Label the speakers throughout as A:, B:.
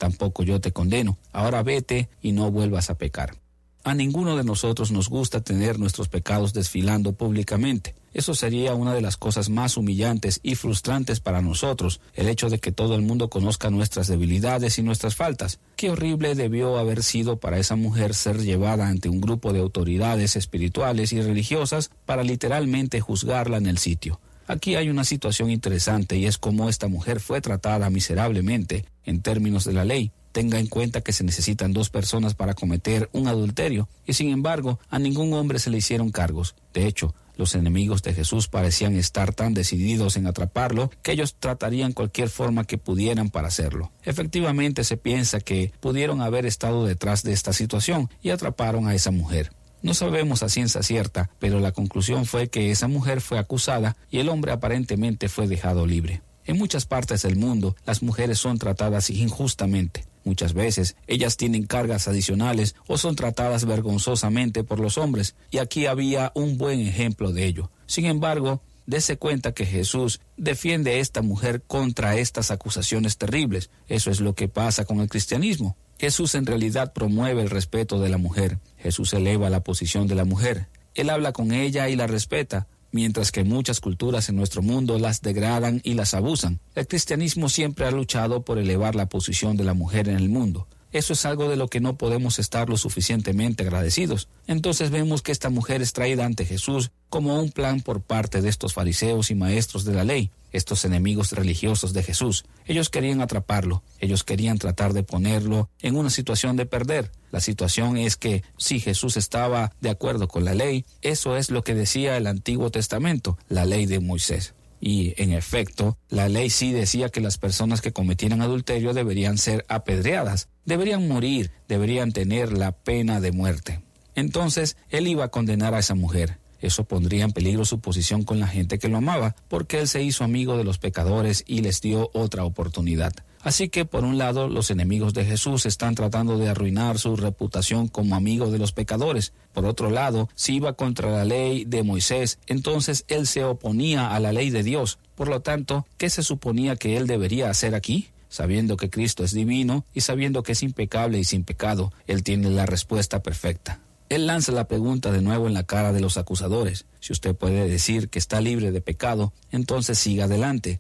A: tampoco yo te condeno. Ahora vete y no vuelvas a pecar. A ninguno de nosotros nos gusta tener nuestros pecados desfilando públicamente. Eso sería una de las cosas más humillantes y frustrantes para nosotros, el hecho de que todo el mundo conozca nuestras debilidades y nuestras faltas. Qué horrible debió haber sido para esa mujer ser llevada ante un grupo de autoridades espirituales y religiosas para literalmente juzgarla en el sitio. Aquí hay una situación interesante y es cómo esta mujer fue tratada miserablemente en términos de la ley. Tenga en cuenta que se necesitan 2 personas para cometer un adulterio y sin embargo a ningún hombre se le hicieron cargos. De hecho, los enemigos de Jesús parecían estar tan decididos en atraparlo que ellos tratarían cualquier forma que pudieran para hacerlo. Efectivamente se piensa que pudieron haber estado detrás de esta situación y atraparon a esa mujer. No sabemos a ciencia cierta, pero la conclusión fue que esa mujer fue acusada y el hombre aparentemente fue dejado libre. En muchas partes del mundo, las mujeres son tratadas injustamente. Muchas veces, ellas tienen cargas adicionales o son tratadas vergonzosamente por los hombres, y aquí había un buen ejemplo de ello. Sin embargo, dése cuenta que Jesús defiende a esta mujer contra estas acusaciones terribles. Eso es lo que pasa con el cristianismo. Jesús en realidad promueve el respeto de la mujer. Jesús eleva la posición de la mujer. Él habla con ella y la respeta, mientras que muchas culturas en nuestro mundo las degradan y las abusan. El cristianismo siempre ha luchado por elevar la posición de la mujer en el mundo. Eso es algo de lo que no podemos estar lo suficientemente agradecidos. Entonces vemos que esta mujer es traída ante Jesús como un plan por parte de estos fariseos y maestros de la ley, estos enemigos religiosos de Jesús. Ellos querían atraparlo, ellos querían tratar de ponerlo en una situación de perder. La situación es que si Jesús estaba de acuerdo con la ley, eso es lo que decía el Antiguo Testamento, la ley de Moisés. Y, en efecto, la ley sí decía que las personas que cometieran adulterio deberían ser apedreadas, deberían morir, deberían tener la pena de muerte. Entonces, él iba a condenar a esa mujer. Eso pondría en peligro su posición con la gente que lo amaba, porque él se hizo amigo de los pecadores y les dio otra oportunidad. Así que, por un lado, los enemigos de Jesús están tratando de arruinar su reputación como amigo de los pecadores. Por otro lado, si iba contra la ley de Moisés, entonces él se oponía a la ley de Dios. Por lo tanto, ¿qué se suponía que él debería hacer aquí? Sabiendo que Cristo es divino y sabiendo que es impecable y sin pecado, él tiene la respuesta perfecta. Él lanza la pregunta de nuevo en la cara de los acusadores. Si usted puede decir que está libre de pecado, entonces siga adelante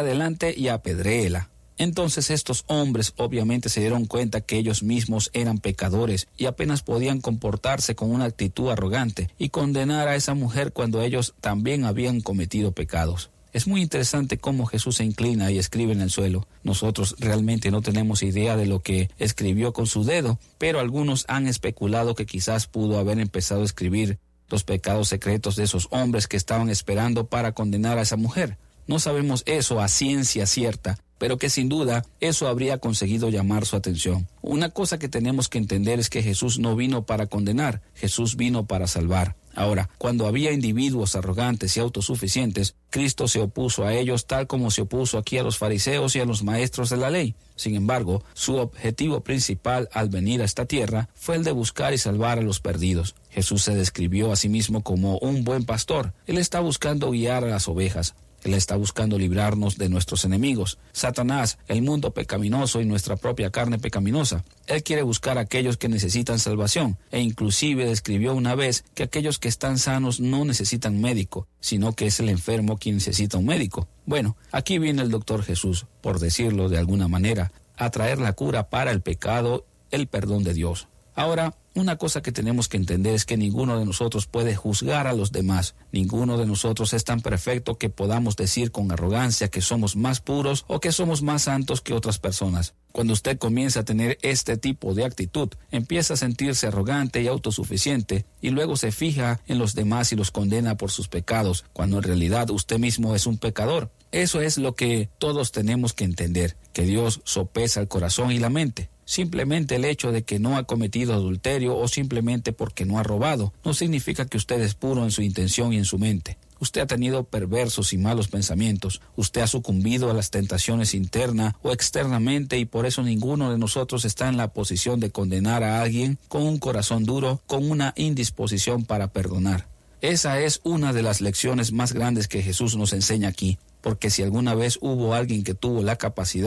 A: y apedréela. Entonces estos hombres obviamente se dieron cuenta que ellos mismos eran pecadores y apenas podían comportarse con una actitud arrogante y condenar a esa mujer cuando ellos también habían cometido pecados. Es muy interesante cómo Jesús se inclina y escribe en el suelo. Nosotros realmente no tenemos idea de lo que escribió con su dedo, pero algunos han especulado que quizás pudo haber empezado a escribir los pecados secretos de esos hombres que estaban esperando para condenar a esa mujer. No sabemos eso a ciencia cierta, pero que sin duda eso habría conseguido llamar su atención. Una cosa que tenemos que entender es que Jesús no vino para condenar, Jesús vino para salvar. Ahora, cuando había individuos arrogantes y autosuficientes, Cristo se opuso a ellos tal como se opuso aquí a los fariseos y a los maestros de la ley. Sin embargo, su objetivo principal al venir a esta tierra fue el de buscar y salvar a los perdidos. Jesús se describió a sí mismo como un buen pastor. Él está buscando guiar a las ovejas. Él está buscando librarnos de nuestros enemigos, Satanás, el mundo pecaminoso y nuestra propia carne pecaminosa. Él quiere buscar a aquellos que necesitan salvación, e inclusive describió una vez que aquellos que están sanos no necesitan médico, sino que es el enfermo quien necesita un médico. Bueno, aquí viene el doctor Jesús, por decirlo de alguna manera, a traer la cura para el pecado, el perdón de Dios. Ahora, una cosa que tenemos que entender es que ninguno de nosotros puede juzgar a los demás. Ninguno de nosotros es tan perfecto que podamos decir con arrogancia que somos más puros o que somos más santos que otras personas. Cuando usted comienza a tener este tipo de actitud, empieza a sentirse arrogante y autosuficiente y luego se fija en los demás y los condena por sus pecados, cuando en realidad usted mismo es un pecador. Eso es lo que todos tenemos que entender, que Dios sopesa el corazón y la mente. Simplemente el hecho de que no ha cometido adulterio o simplemente porque no ha robado, no significa que usted es puro en su intención y en su mente. Usted ha tenido perversos y malos pensamientos. Usted ha sucumbido a las tentaciones interna o externamente y por eso ninguno de nosotros está en la posición de condenar a alguien con un corazón duro, con una indisposición para perdonar. Esa es una de las lecciones más grandes que Jesús nos enseña aquí, porque si alguna vez hubo alguien que tuvo la capacidad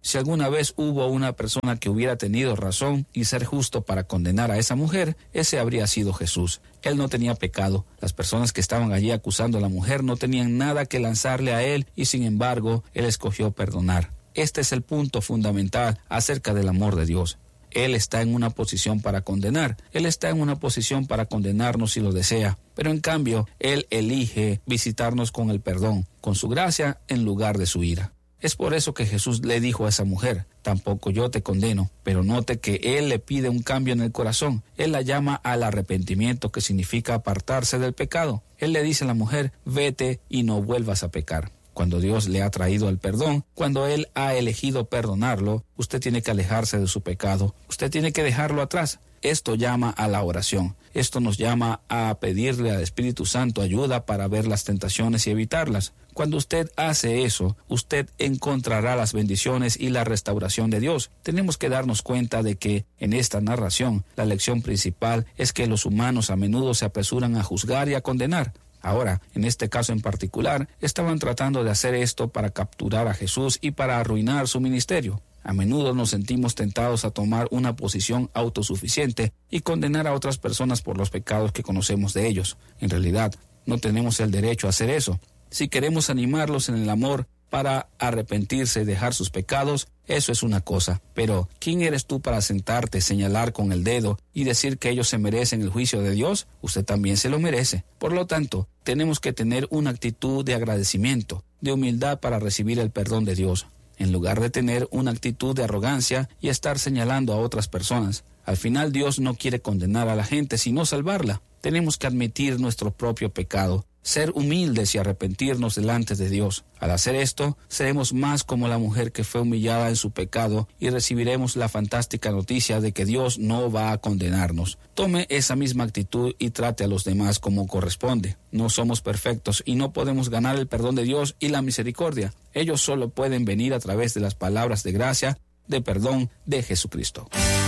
A: Si alguna vez hubo una persona que hubiera tenido razón y ser justo para condenar a esa mujer, ese habría sido Jesús. Él no tenía pecado. Las personas que estaban allí acusando a la mujer no tenían nada que lanzarle a él y sin embargo, él escogió perdonar. Este es el punto fundamental acerca del amor de Dios. Él está en una posición para condenar. Él está en una posición para condenarnos si lo desea. Pero en cambio, Él elige visitarnos con el perdón, con su gracia en lugar de su ira. Es por eso que Jesús le dijo a esa mujer, tampoco yo te condeno, pero note que Él le pide un cambio en el corazón. Él la llama al arrepentimiento, que significa apartarse del pecado. Él le dice a la mujer, vete y no vuelvas a pecar. Cuando Dios le ha traído el perdón, cuando Él ha elegido perdonarlo, usted tiene que alejarse de su pecado. Usted tiene que dejarlo atrás. Esto llama a la oración. Esto nos llama a pedirle al Espíritu Santo ayuda para ver las tentaciones y evitarlas. Cuando usted hace eso, usted encontrará las bendiciones y la restauración de Dios. Tenemos que darnos cuenta de que en esta narración, la lección principal es que los humanos a menudo se apresuran a juzgar y a condenar. Ahora, en este caso en particular, estaban tratando de hacer esto para capturar a Jesús y para arruinar su ministerio. A menudo nos sentimos tentados a tomar una posición autosuficiente y condenar a otras personas por los pecados que conocemos de ellos. En realidad, no tenemos el derecho a hacer eso. Si queremos animarlos en el amor para arrepentirse y dejar sus pecados, eso es una cosa. Pero, ¿quién eres tú para sentarte, señalar con el dedo y decir que ellos se merecen el juicio de Dios? Usted también se lo merece. Por lo tanto, tenemos que tener una actitud de agradecimiento, de humildad para recibir el perdón de Dios, en lugar de tener una actitud de arrogancia y estar señalando a otras personas. Al final, Dios no quiere condenar a la gente, sino salvarla. Tenemos que admitir nuestro propio pecado, ser humildes y arrepentirnos delante de Dios. Al hacer esto, seremos más como la mujer que fue humillada en su pecado y recibiremos la fantástica noticia de que Dios no va a condenarnos. Tome esa misma actitud y trate a los demás como corresponde. No somos perfectos y no podemos ganar el perdón de Dios y la misericordia. Ellos solo pueden venir a través de las palabras de gracia, de perdón de Jesucristo.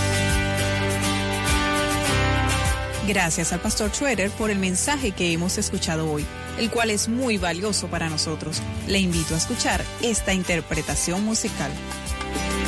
B: Gracias al pastor Schroeder por el mensaje que hemos escuchado hoy, el cual es muy valioso para nosotros. Le invito a escuchar esta interpretación musical.